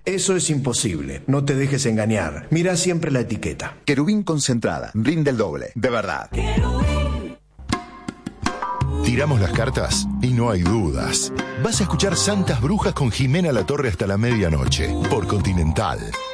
Eso es imposible. No te dejes engañar. Mira siempre la etiqueta. Querubín concentrada. Rinde el doble. De verdad. Tiramos las cartas y no hay dudas. Vas a escuchar Santas Brujas con Jimena Latorre hasta la medianoche por Continental.